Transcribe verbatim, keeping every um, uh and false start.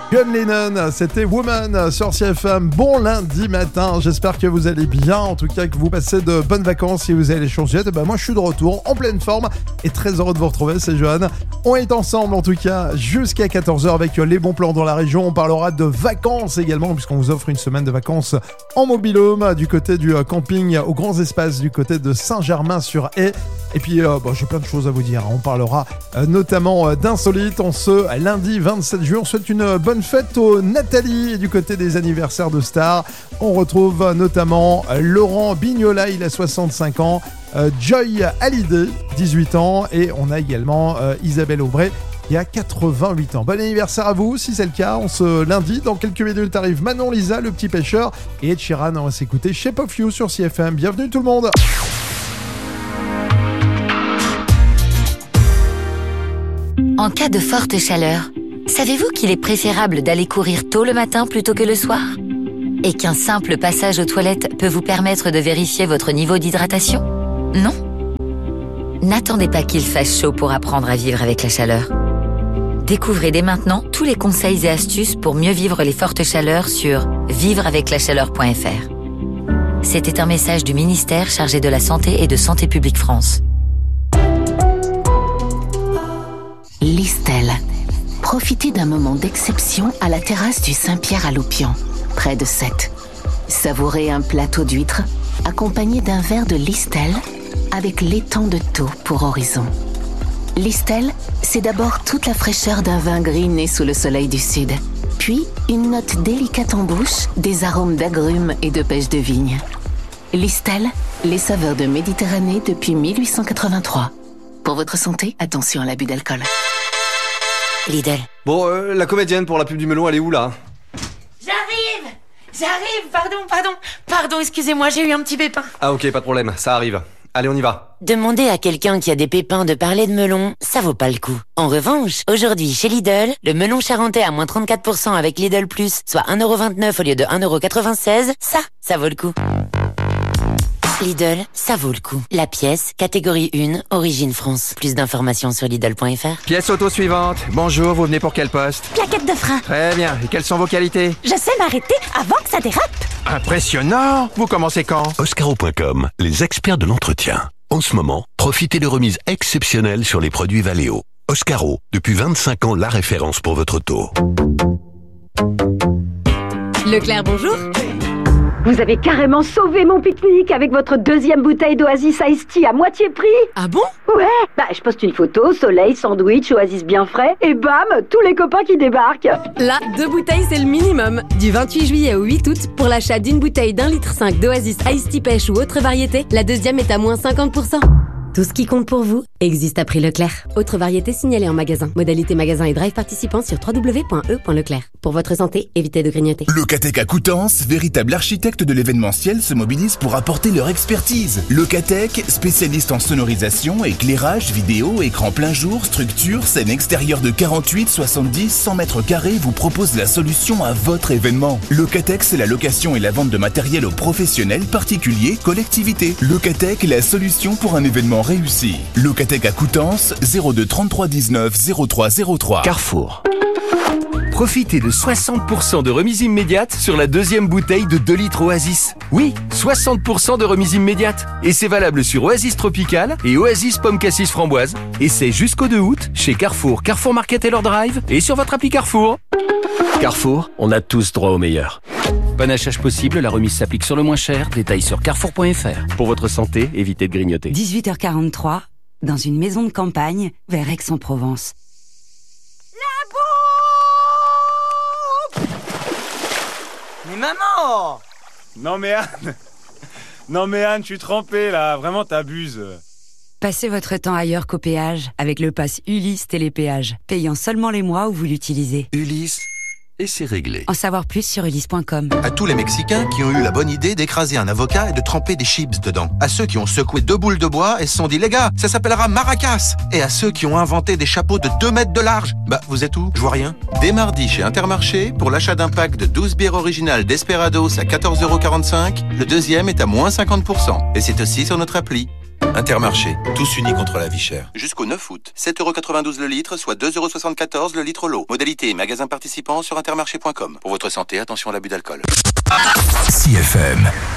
John Lennon, c'était Woman sur C F M. Bon lundi matin, j'espère que vous allez bien, en tout cas que vous passez de bonnes vacances si vous avez les chaussettes. Ben moi je suis de retour, en pleine forme et très heureux de vous retrouver, c'est Johan. On est ensemble en tout cas jusqu'à quatorze heures avec les bons plans dans la région. On parlera de vacances également puisqu'on vous offre une semaine de vacances en mobil-home du côté du camping aux grands espaces du côté de Saint-Germain-sur-Haye. Et puis euh, bon, j'ai plein de choses à vous dire. On parlera euh, notamment euh, d'insolites en ce lundi vingt-sept juin. On souhaite une bonne fête aux Nathalie et du côté des anniversaires de stars. On retrouve euh, notamment euh, Laurent Bignola, il a soixante-cinq ans, euh, Joy Hallyday, dix-huit ans, et on a également euh, Isabelle Aubray, qui a quatre-vingt-huit ans. Bon anniversaire à vous, si c'est le cas. On se lundi, dans quelques minutes arrive Manon Lisa, le petit pêcheur, et Ed Sheeran. On va s'écouter Shape of You sur C F M. Bienvenue tout le monde. En cas de forte chaleur, savez-vous qu'il est préférable d'aller courir tôt le matin plutôt que le soir ? Et qu'un simple passage aux toilettes peut vous permettre de vérifier votre niveau d'hydratation ? Non ? N'attendez pas qu'il fasse chaud pour apprendre à vivre avec la chaleur. Découvrez dès maintenant tous les conseils et astuces pour mieux vivre les fortes chaleurs sur vivre avec la chaleur point f r. C'était un message du ministère chargé de la Santé et de Santé publique France. Listel. Profitez d'un moment d'exception à la terrasse du Saint-Pierre à Loupian, près de Sète. Savourez un plateau d'huîtres accompagné d'un verre de Listel avec l'étang de Thau pour horizon. Listel, c'est d'abord toute la fraîcheur d'un vin gris né sous le soleil du sud, puis une note délicate en bouche, des arômes d'agrumes et de pêche de vigne. Listel, les saveurs de Méditerranée depuis mille huit cent quatre-vingt-trois. Pour votre santé, attention à l'abus d'alcool. Lidl. Bon, euh, la comédienne pour la pub du melon, elle est où là ? J'arrive J'arrive, pardon, pardon Pardon, excusez-moi, j'ai eu un petit pépin. Ah ok, pas de problème, ça arrive. Allez, on y va. Demander à quelqu'un qui a des pépins de parler de melon, ça vaut pas le coup. En revanche, aujourd'hui chez Lidl, le melon charentais à moins trente-quatre pour cent avec Lidl Plus, soit un euro vingt-neuf au lieu de un euro quatre-vingt-seize, ça, ça vaut le coup. Lidl, ça vaut le coup. La pièce, catégorie un, origine France. Plus d'informations sur Lidl point f r. Pièce auto suivante. Bonjour, vous venez pour quel poste ? Plaquette de frein. Très bien. Et quelles sont vos qualités ? Je sais m'arrêter avant que ça dérape. Impressionnant ! Vous commencez quand ? Oscaro point com, les experts de l'entretien. En ce moment, profitez de remises exceptionnelles sur les produits Valeo. Oscaro, depuis vingt-cinq ans, la référence pour votre auto. Leclerc, bonjour. Vous avez carrément sauvé mon pique-nique avec votre deuxième bouteille d'Oasis Iced Tea à moitié prix. Ah bon ? Ouais, bah je poste une photo, soleil, sandwich, Oasis bien frais, et bam, tous les copains qui débarquent. Là, deux bouteilles c'est le minimum. Du vingt-huit juillet au huit août, pour l'achat d'une bouteille d'un litre cinq d'Oasis Iced Tea pêche ou autre variété, la deuxième est à moins cinquante pour cent. Tout ce qui compte pour vous existe à prix Leclerc. Autre variété signalée en magasin. Modalité magasin et drive participant sur w w w point e point leclerc. Pour votre santé, évitez de grignoter. Locatec à Coutances, véritable architecte de l'événementiel, se mobilise pour apporter leur expertise. Locatec, spécialiste en sonorisation, éclairage, vidéo, écran plein jour, structure, scène extérieure de quarante-huit, soixante-dix, cent mètres carrés, vous propose la solution à votre événement. Locatec, c'est la location et la vente de matériel aux professionnels, particuliers, collectivités. Locatec, la solution pour un événement réussi. Locatec à Coutances, zéro deux trente-trois dix-neuf zéro trois zéro trois. Carrefour. Profitez de soixante pour cent de remise immédiate sur la deuxième bouteille de deux litres Oasis. Oui, soixante pour cent de remise immédiate. Et c'est valable sur Oasis Tropical et Oasis Pomme Cassis Framboise. Et c'est jusqu'au deux août chez Carrefour, Carrefour Market et leur Drive et sur votre appli Carrefour. Carrefour, on a tous droit au meilleur. Panachage possible, la remise s'applique sur le moins cher. Détails sur carrefour point f r. Pour votre santé, évitez de grignoter. dix-huit heures quarante-trois, dans une maison de campagne, vers Aix-en-Provence. La bombe! Mais maman! Non mais Anne! Non mais Anne, je suis trempé là, vraiment t'abuses. Passez votre temps ailleurs qu'au péage avec le pass Ulysse Télépéage, payant seulement les mois où vous l'utilisez. Ulysse, et c'est réglé. En savoir plus sur ulysse point com. À tous les Mexicains qui ont eu la bonne idée d'écraser un avocat et de tremper des chips dedans. À ceux qui ont secoué deux boules de bois et se sont dit, les gars, ça s'appellera maracas. Et à ceux qui ont inventé des chapeaux de deux mètres de large. Bah, vous êtes où? Je vois rien. Dès mardi chez Intermarché, pour l'achat d'un pack de douze bières originales Desperados à quatorze euros quarante-cinq, le deuxième est à moins cinquante pour cent. Et c'est aussi sur notre appli. Intermarché, tous unis contre la vie chère. Jusqu'au neuf août, sept euros quatre-vingt-douze le litre, soit deux euros soixante-quatorze le litre l'eau. Modalité et magasin participant sur intermarché point com. Pour votre santé, attention à l'abus d'alcool. C F M.